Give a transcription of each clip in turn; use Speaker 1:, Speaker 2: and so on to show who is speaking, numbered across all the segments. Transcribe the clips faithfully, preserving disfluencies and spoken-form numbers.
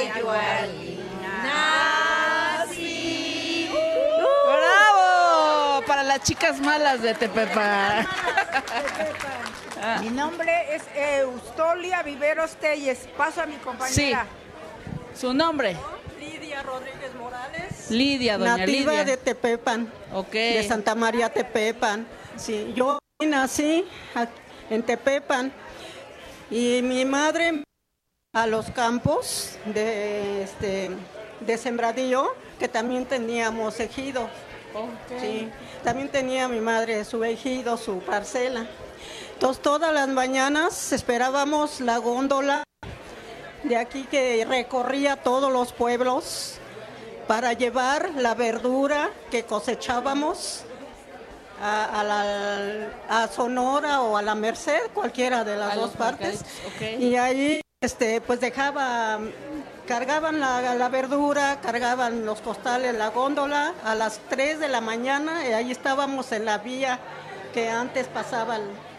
Speaker 1: yo allí nací.
Speaker 2: ¡Bravo! Para las chicas malas de Tepepan.
Speaker 1: Ah. Mi nombre es Eustolia Viveros Telles. Paso a mi compañera.
Speaker 2: Sí. ¿Su nombre?
Speaker 3: Lidia Rodríguez Morales.
Speaker 2: Lidia, doña
Speaker 4: Nativa
Speaker 2: Lidia.
Speaker 4: de Tepepan.
Speaker 2: Ok.
Speaker 4: De Santa María Tepepan. Sí, yo nací en Tepepan y mi madre a los campos de este de Sembradío, que también teníamos ejido. Okay. Sí, también tenía mi madre su ejido, su parcela. Entonces todas las mañanas esperábamos la góndola de aquí que recorría todos los pueblos para llevar la verdura que cosechábamos a, a, la, a Sonora o a la Merced, cualquiera de las a dos partes. Okay. Y ahí este, pues dejaba, cargaban la, la verdura, cargaban los costales, la góndola a las tres de la mañana y ahí estábamos en la vía que antes pasaban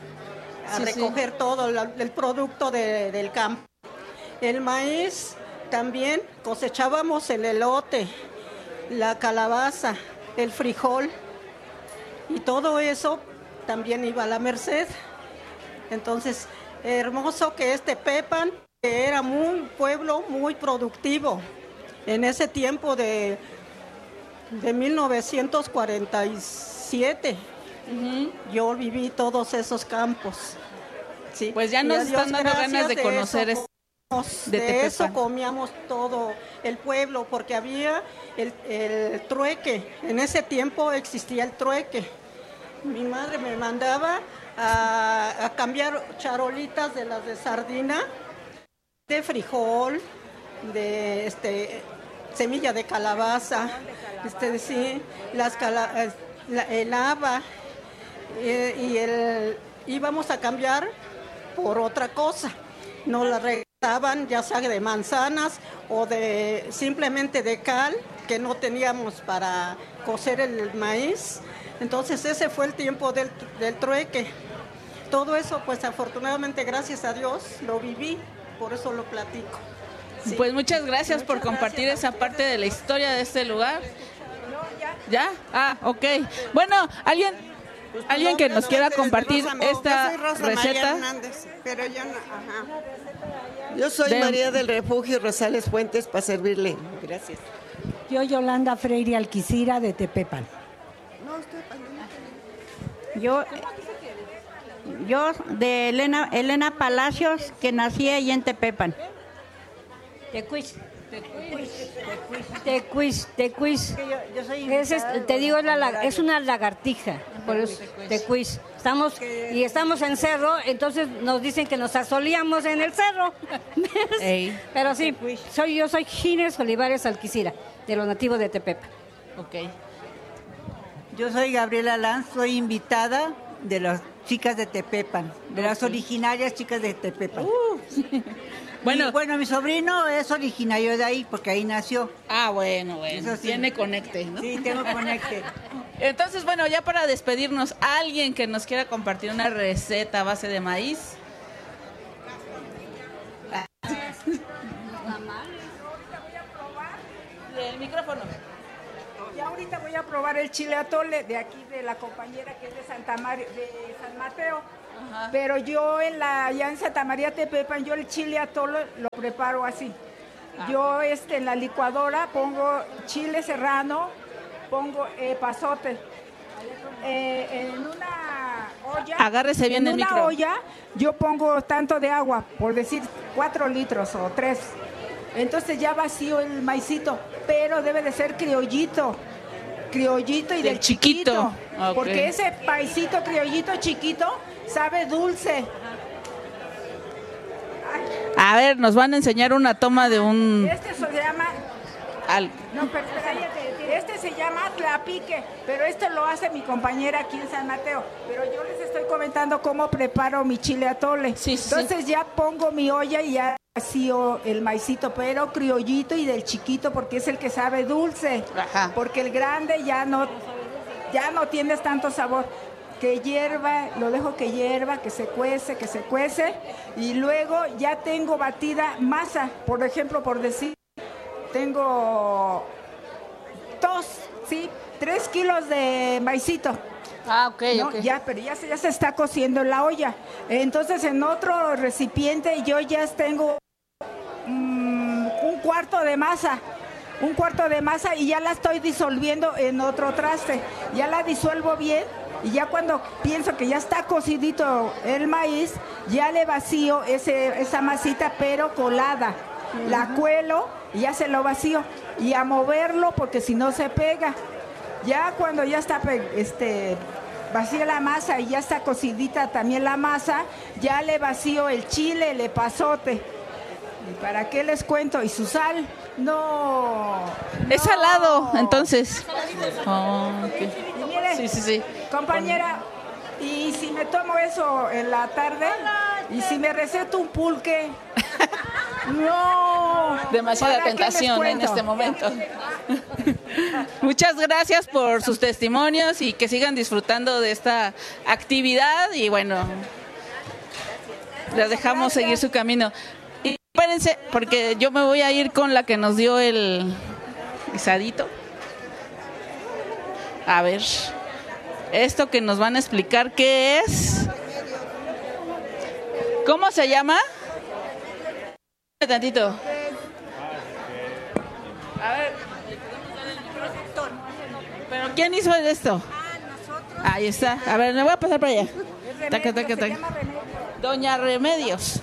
Speaker 4: a sí, recoger sí. todo la, el producto de, del campo. El maíz también cosechábamos el elote, la calabaza, el frijol y todo eso también iba a la Merced. Entonces, hermoso que este Tepepan, que era un pueblo muy productivo en ese tiempo de, de mil novecientos cuarenta y siete. Uh-huh. Yo viví todos esos campos. Sí.
Speaker 2: Pues ya nos están dando ganas de, de conocer
Speaker 4: eso. De, de eso comíamos todo el pueblo, porque había el, el trueque. En ese tiempo existía el trueque. Mi madre me mandaba a, a cambiar charolitas de las de sardina, de frijol, de este semilla de calabaza, este sí, las cala, la, el haba eh, y el íbamos a cambiar por otra cosa. No la regresaban, ya sea de manzanas o de simplemente de cal, que no teníamos para cocer el maíz. Entonces ese fue el tiempo del, del trueque. Todo eso, pues afortunadamente, gracias a Dios, lo viví, por eso lo platico.
Speaker 2: Sí. Pues muchas gracias muchas por compartir gracias esa parte de la historia de este lugar. No, ya. ¿Ya? Ah, ok. Bueno, alguien... Pues ¿Alguien que nos quiera compartir Rosa, esta yo soy Rosa receta?
Speaker 5: María Hernández, pero yo no, ajá. Yo soy de... María del Refugio Rosales Fuentes para servirle. Gracias.
Speaker 6: Yo Yolanda Freire Alquicira de Tepepan.
Speaker 5: No, estoy
Speaker 7: Yo yo de Elena Elena Palacios, que nací ahí en Tepepan.
Speaker 6: Tecuis. Tecuis, tecuis. Te digo, es, la, es una lagartija, por eso, tecuis. Estamos, y estamos en cerro, entonces nos dicen que nos asolíamos en el cerro. Pero sí, soy, yo soy Gines Olivares Alquicira, de los nativos de Tepepan.
Speaker 8: Ok. Yo soy Gabriela Lanz, soy invitada de las chicas de Tepepan, de las originarias chicas de Tepepan. Uh. Bueno, y, bueno, mi sobrino es originario de ahí, porque ahí nació.
Speaker 2: Ah, bueno, bueno. Eso sí. Tiene conecte, ¿no?
Speaker 8: Sí, tengo conecte.
Speaker 2: Entonces, bueno, ya para despedirnos, ¿alguien que nos quiera compartir una receta a base de maíz? El micrófono.
Speaker 1: Y ahorita voy a probar el chile atole de aquí, de la compañera que es de Santa María, de San Mateo. Ajá. Pero yo en la ya en Santa María Tepepan, yo el chile atole lo preparo así. Ah. Yo este en la licuadora pongo chile serrano, pongo eh, pasote. Eh, en una olla,
Speaker 2: agárrese bien
Speaker 1: en
Speaker 2: el
Speaker 1: una
Speaker 2: micro.
Speaker 1: olla yo pongo tanto de agua, por decir cuatro litros o tres. Entonces ya vacío el maicito, pero debe de ser criollito. Criollito y del, del chiquito, chiquito okay. Porque ese paisito criollito chiquito sabe dulce.
Speaker 2: A ver, nos van a enseñar una toma de un...
Speaker 1: Este se llama...
Speaker 2: Al...
Speaker 1: No, pero este se llama tlapique, pero esto lo hace mi compañera aquí en San Mateo. Pero yo les estoy comentando cómo preparo mi chile atole. Sí, Entonces sí. ya pongo mi olla y ya vacío el maicito, pero criollito y del chiquito, porque es el que sabe dulce. Ajá. Porque el grande ya no, ya no tienes tanto sabor. Que hierva, lo dejo que hierva, que se cuece, que se cuece, y luego ya tengo batida masa, por ejemplo, por decir, tengo dos, sí, tres kilos de maicito.
Speaker 2: Ah, ok,
Speaker 1: ¿no?
Speaker 2: ok.
Speaker 1: Ya, pero ya se, ya se está cociendo en la olla. Entonces, en otro recipiente yo ya tengo um, un cuarto de masa. Un cuarto de masa y ya la estoy disolviendo en otro traste. Ya la disuelvo bien y ya cuando pienso que ya está cocidito el maíz, ya le vacío ese, esa masita pero colada. Uh-huh. La cuelo y ya se lo vacío. Y a moverlo porque si no se pega. Ya cuando ya está este, vacía la masa y ya está cocidita también la masa, ya le vacío el chile, el epazote. ¿Y para qué les cuento? Y su sal. No.
Speaker 2: Es no. salado, entonces. Oh, okay.
Speaker 1: Y mire,
Speaker 2: sí, sí, sí.
Speaker 1: Compañera, y si me tomo eso en la tarde, y si me receto un pulque. No.
Speaker 2: Demasiada tentación en este momento. Muchas gracias por sus testimonios y que sigan disfrutando de esta actividad y bueno, les dejamos seguir su camino. Y espérense, porque yo me voy a ir con la que nos dio el guisadito. A ver, esto que nos van a explicar qué es. ¿Cómo se llama? Tantito. A ver. ¿Pero quién hizo esto? Ahí está. A ver, me voy a pasar para allá. Taca, taca, taca. Doña Remedios.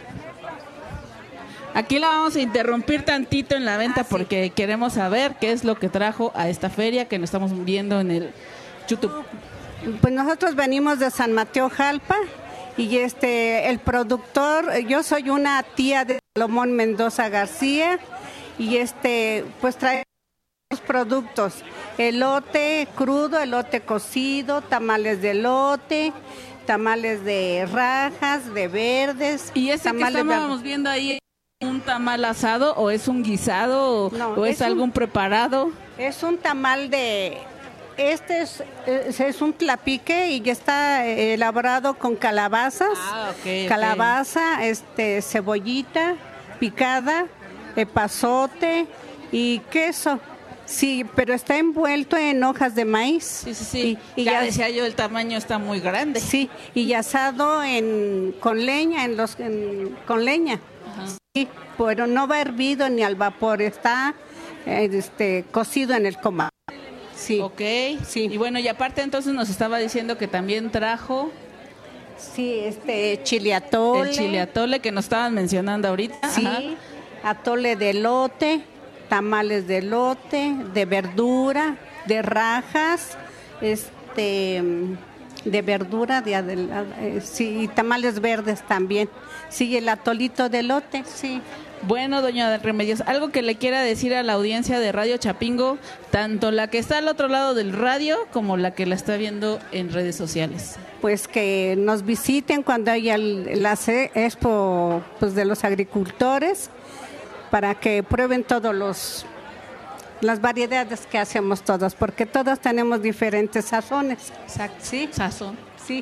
Speaker 2: Aquí la vamos a interrumpir tantito en la venta porque queremos saber qué es lo que trajo a esta feria que nos estamos viendo en el YouTube.
Speaker 4: Pues nosotros venimos de San Mateo Jalpa y este el productor, yo soy una tía de Salomón Mendoza García y este pues trae los productos, elote crudo, elote cocido, tamales de elote, tamales de rajas, de verdes.
Speaker 2: ¿Y ese que estábamos viendo ahí, un tamal asado o es un guisado o, no, o es, es algún un, preparado?
Speaker 4: Es un tamal de... Este es, es, es un tlapique y ya está elaborado con calabazas,
Speaker 2: ah, okay,
Speaker 4: calabaza, okay. este, cebollita picada, epazote y queso. Sí, pero está envuelto en hojas de maíz.
Speaker 2: Sí, sí, sí. Y, y ya, ya decía yo, el tamaño está muy grande.
Speaker 4: Sí, y asado en con leña, en los en, con leña. Ajá. Sí, pero no va hervido ni al vapor, está este cocido en el comal. Sí.
Speaker 2: Ok, sí. Y bueno, y aparte entonces nos estaba diciendo que también trajo...
Speaker 4: Sí, este chile atole.
Speaker 2: El chile atole que nos estaban mencionando ahorita.
Speaker 4: Sí, ajá. Atole de elote, tamales de elote, de verdura, de rajas, este, de verdura, de eh, sí, y tamales verdes también. Sí, el atolito de elote, sí.
Speaker 2: Bueno, doña Remedios, algo que le quiera decir a la audiencia de Radio Chapingo, tanto la que está al otro lado del radio como la que la está viendo en redes sociales.
Speaker 4: Pues que nos visiten cuando haya la expo pues, de los agricultores, para que prueben todos los las variedades que hacemos todos, porque todos tenemos diferentes sazones.
Speaker 2: Exacto.
Speaker 4: Sí,
Speaker 2: sazón.
Speaker 4: Sí.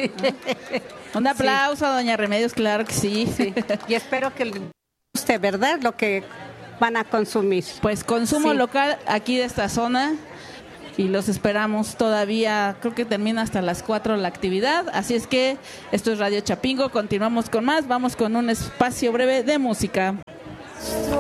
Speaker 2: Un aplauso sí. A doña Remedios, claro que sí.
Speaker 4: Sí. Y espero que les guste, ¿verdad? Lo que van a consumir.
Speaker 2: Pues consumo sí. local aquí de esta zona y los esperamos todavía, creo que termina hasta las cuatro la actividad, así es que esto es Radio Chapingo, continuamos con más, vamos con un espacio breve de música.